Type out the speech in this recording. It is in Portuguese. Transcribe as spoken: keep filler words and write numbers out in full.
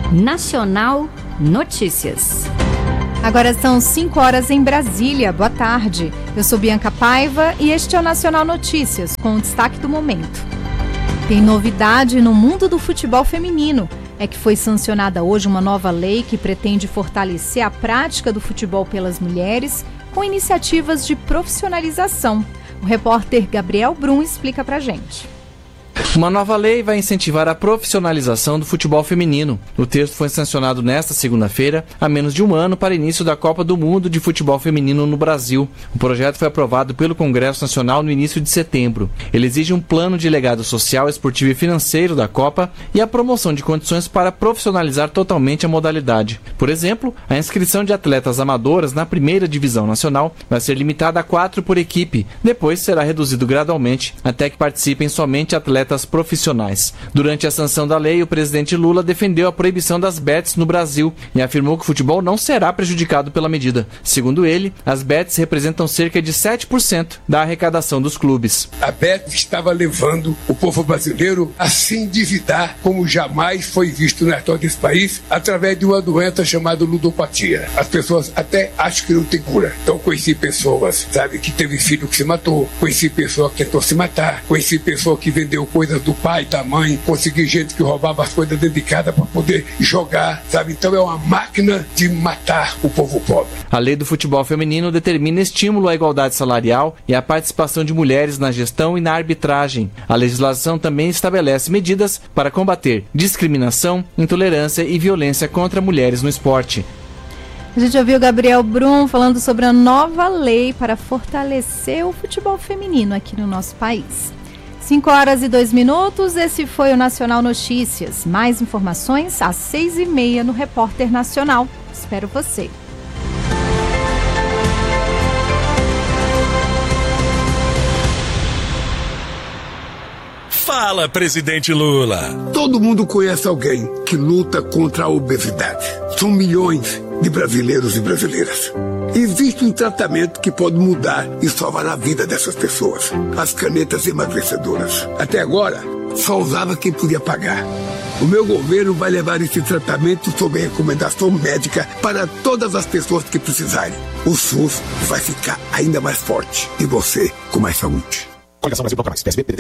Nacional Notícias. Agora são cinco horas em Brasília. Boa tarde. Eu sou Bianca Paiva e este é o Nacional Notícias, com o destaque do momento. Tem novidade no mundo do futebol feminino. É que foi sancionada hoje uma nova lei que pretende fortalecer a prática do futebol pelas mulheres com iniciativas de profissionalização. O repórter Gabriel Brum explica pra gente. Uma nova lei vai incentivar a profissionalização do futebol feminino. O texto foi sancionado nesta segunda-feira, a menos de um ano para início da Copa do Mundo de Futebol Feminino no Brasil. O projeto foi aprovado pelo Congresso Nacional no início de setembro. Ele exige um plano de legado social, esportivo e financeiro da Copa e a promoção de condições para profissionalizar totalmente a modalidade. Por exemplo, a inscrição de atletas amadoras na primeira divisão nacional vai ser limitada a quatro por equipe. Depois será reduzido gradualmente até que participem somente atletas profissionais. Durante a sanção da lei, o presidente Lula defendeu a proibição das bets no Brasil e afirmou que o futebol não será prejudicado pela medida. Segundo ele, as bets representam cerca de sete por cento da arrecadação dos clubes. A bet estava levando o povo brasileiro a se endividar como jamais foi visto na história desse país, através de uma doença chamada ludopatia. As pessoas até acham que não tem cura. Então conheci pessoas, sabe, que teve filho que se matou, conheci pessoa que tentou se matar, conheci pessoa que vendeu coisas do pai, da mãe, consegui gente que roubava as coisas dentro de casa para poder jogar, sabe? Então é uma máquina de matar o povo pobre. A lei do futebol feminino determina estímulo à igualdade salarial e à participação de mulheres na gestão e na arbitragem. A legislação também estabelece medidas para combater discriminação, intolerância e violência contra mulheres no esporte. A gente ouviu o Gabriel Brum falando sobre a nova lei para fortalecer o futebol feminino aqui no nosso país. cinco horas e dois minutos, esse foi o Nacional Notícias. Mais informações às seis e meia no Repórter Nacional. Espero você. Fala, presidente Lula. Todo mundo conhece alguém que luta contra a obesidade. São milhões de brasileiros e brasileiras. Existe um tratamento que pode mudar e salvar a vida dessas pessoas. As canetas emagrecedoras. Até agora, só usava quem podia pagar. O meu governo vai levar esse tratamento sob recomendação médica para todas as pessoas que precisarem. O SUS vai ficar ainda mais forte e você com mais saúde. Coligação Brasil Bloco Mais, P S B, P D T,